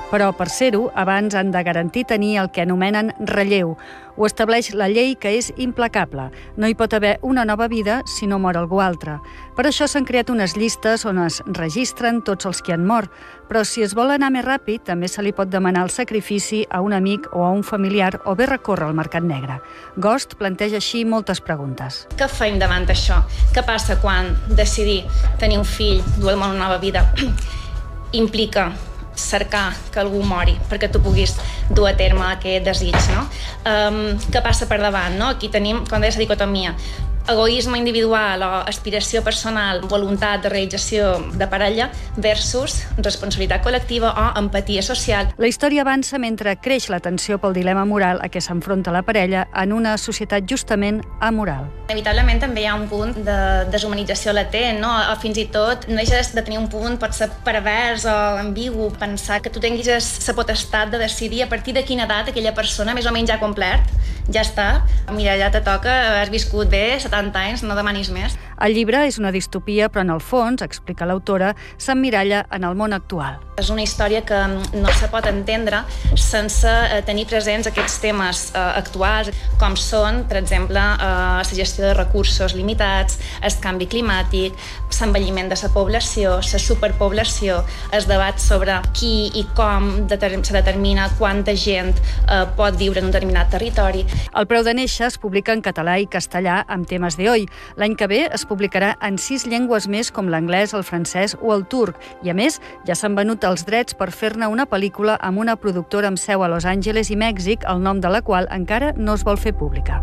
Però per ser-ho, abans han de garantir tenir el que anomenen relleu. Ho estableix la llei, que és implacable. No hi pot haver una nova vida si no mor algú altre. Per això s'han creat unes llistes on es registren tots els que han mort. Però si es vol anar més ràpid, també se li pot demanar el sacrifici a un amic o a un familiar o bé recórrer al mercat negre. Ghost planteja així moltes preguntes. Què feim davant d'això? Què passa quan decidir tenir un fill, dur-lo a una nova vida, implica cercar que algú mori perquè tu puguis dur a terme aquest desig, no? Què passa per davant, no? Aquí tenim, com deia, la dicotomia. Egoisme individual o aspiració personal, voluntat de realització de parella versus responsabilitat col·lectiva o empatia social. La història avança mentre creix la tensió pel dilema moral a què s'enfronta la parella en una societat justament amoral. Inevitablement també hi ha un punt de deshumanització latent, no? O fins i tot no deixes de tenir un punt, pot ser pervers o ambigu, pensar que tu tinguis la potestat de decidir a partir de quina edat aquella persona més o menys ja ha complert, ja està, mira, ja te toca, has viscut bé, 70 anys, no demanis més. El llibre és una distopia, però en el fons, explica l'autora, s'emmiralla en el món actual. És una història que no se pot entendre sense tenir presents aquests temes actuals, com són, per exemple, la gestió de recursos limitats, el canvi climàtic, l'envelliment de la població, la superpoblació, el debat sobre qui i com se determina quanta gent pot viure en un determinat territori. El preu de néixer es publica en català i castellà amb temes de hoy. L'any que ve es publicarà en 6 llengües més com l'anglès, el francès o el turc. I a més, ja s'han venut els drets per fer-ne una pel·lícula amb una productora amb seu a Los Angeles i Mèxic, el nom de la qual encara no es vol fer pública.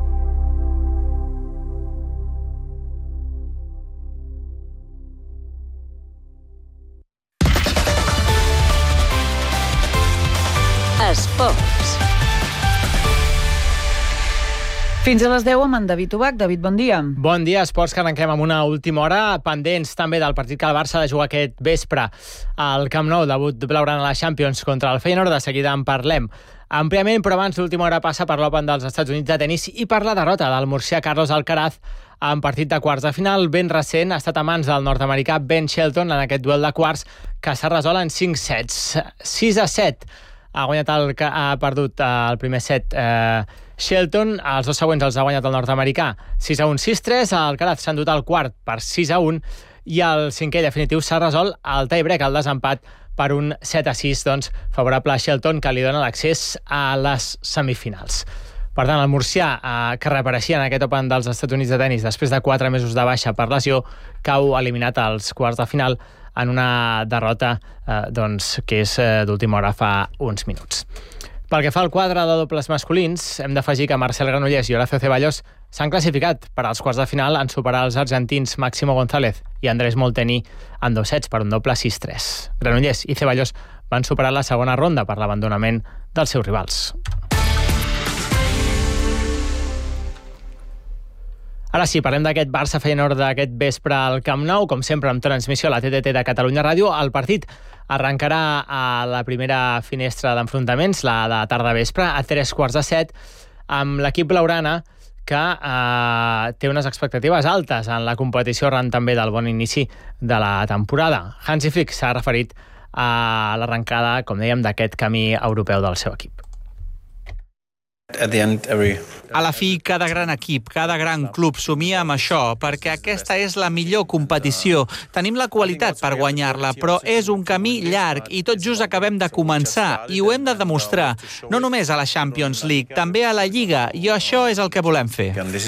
Esports. Fins a les 10 amb en David Ubach. David, bon dia. Bon dia, esports, que arrenquem amb una última hora, pendents també del partit que el Barça ha de jugar aquest vespre al Camp Nou, debut blaugrana a la Champions contra el Feyenoord. De seguida en parlem àmpliament, però abans l'última hora passa per l'Open dels Estats Units de tenis i per la derrota del murcià Carlos Alcaraz en partit de quarts de final ben recent. Ha estat a mans del nord-americà Ben Shelton en aquest duel de quarts que s'ha resolt en 5 sets. 6-7 ha perdut el primer set Shelton, els dos següents els ha guanyat el nord-americà 6-1, 6-3, Alcaraz s'ha endut el quart per 6-1 i el cinquè definitiu s'ha resolt al tie-break, el desempat per un 7-6, doncs favorable a Shelton, que li dona l'accés a les semifinals. Per tant, el murcià, que reapareixia en aquest Open dels Estats Units de tenis després de 4 mesos de baixa per lesió, cau eliminat als quarts de final en una derrota que és d'última hora fa uns minuts. Pel que fa al quadre de dobles masculins, hem d'afegir que Marcel Granollers i Horacio Ceballos s'han classificat per als quarts de final en superar els argentins Máximo González i Andrés Molteni en 2 sets per un doble 6-3. Granollers i Ceballos van superar la segona ronda per l'abandonament dels seus rivals. Ara sí, parlem d'aquest Barça-Feyenoord d'aquest vespre al Camp Nou, com sempre amb transmissió a la TDT de Catalunya Ràdio. El partit arrencarà a la primera finestra d'enfrontaments, la de tarda-vespre, a 7:15, amb l'equip blaugrana que té unes expectatives altes en la competició arran també del bon inici de la temporada. Hansi Flick s'ha referit a l'arrencada, com dèiem, d'aquest camí europeu del seu equip. A la fi, cada gran equip, cada gran club somia amb això, perquè aquesta és la millor competició. Tenim la qualitat per guanyar-la, però és un camí llarg i tot just acabem de començar i ho hem de demostrar, no només a la Champions League, també a la Lliga, i això és el que volem fer.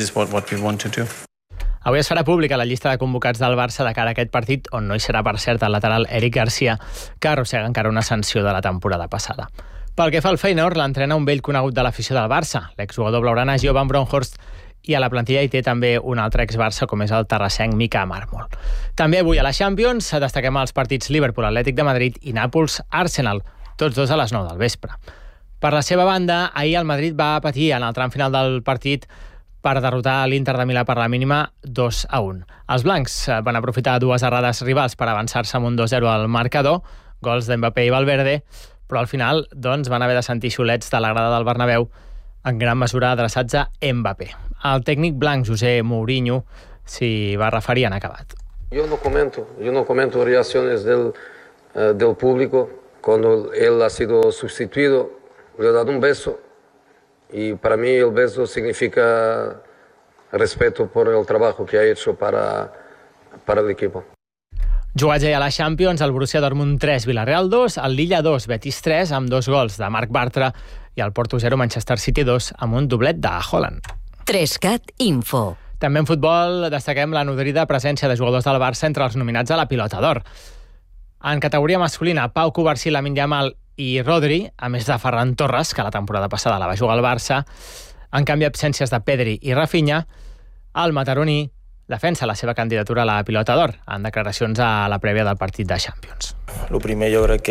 Avui es farà pública la llista de convocats del Barça de cara a aquest partit, on no hi serà, per cert, el lateral Eric Garcia, que arrossega encara una sanció de la temporada passada. Pel que fa al Feyenoord, l'entrena un vell conegut de l'afició del Barça, l'exjugador blaugrana Gio van Bronckhorst, i a la plantilla hi té també un altre ex-Barça, com és el terrassenc Mika Marmol. També avui a la Champions destaquem els partits Liverpool-Atlètic de Madrid i Nàpols-Arsenal, tots dos a les 9 del vespre. Per la seva banda, ahir el Madrid va patir en el tram final del partit per derrotar l'Inter de Milà per la mínima 2-1. Els blancs van aprofitar 2 errades rivals per avançar-se amb un 2-0 al marcador, gols d'Mbappé i Valverde, però al final van haver de sentir xiulets de la grada del Bernabéu, en gran mesura adreçats a Mbappé. El tècnic blanc, José Mourinho, s'hi va referir en acabat. Yo no comento reacciones del público Cuando él ha sido sustituido, le he dado un beso y para mí el beso significa respeto por el trabajo que ha hecho para el equipo. Jugats ja a la Champions, el Borussia Dortmund 3, Villarreal 2, el Lilla 2, Betis 3, amb 2 gols de Marc Bartra, i el Porto 0, Manchester City 2, amb un doblet de Haaland. 3CAT Info. També en futbol destaquem la nodrida presència de jugadors del Barça entre els nominats a la Pilota d'Or. En categoria masculina, Pau Cubarsí, Lamine Yamal i Rodri, a més de Ferran Torres, que la temporada passada la va jugar al Barça. En canvi, absències de Pedri i Rafinha. El mataroní defensa la seva candidatura a la Pilota d'Or en declaracions a la prèvia del partit de Champions. Lo primer jo crec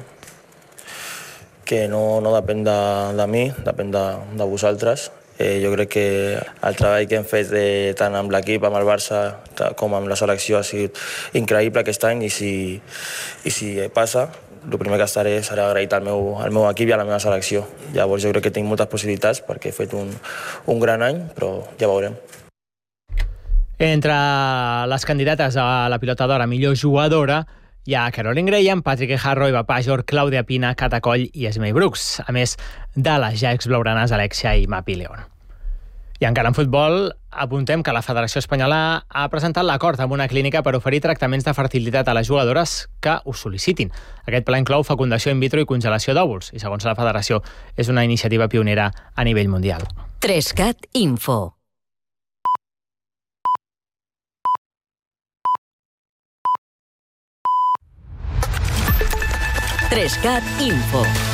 que no depèn de mi, depèn de vosaltres. Jo crec que el treball que hem fet tant amb l'equip, amb el Barça, com amb la selecció ha sigut increïble aquest any i si passa, el primer que estaré serà agraït al meu equip i a la meva selecció. Llavors jo crec que tinc moltes possibilitats perquè he fet un gran any, però ja veurem. Entre les candidates a la Pilota d'Or a millor jugadora hi ha Caroline Graham, Patrick Harrow, Eva Pajor, Clàudia Pina, Cata Coll i Esmei Brooks, a més de les ja exblaugranes Alexia i Mapi León. I encara en futbol, apuntem que la Federació Espanyola ha presentat l'acord amb una clínica per oferir tractaments de fertilitat a les jugadores que ho sol·licitin. Aquest pla inclou fecundació in vitro i congelació d'òvuls, i segons la Federació és una iniciativa pionera a nivell mundial. 3CAT Info. Info.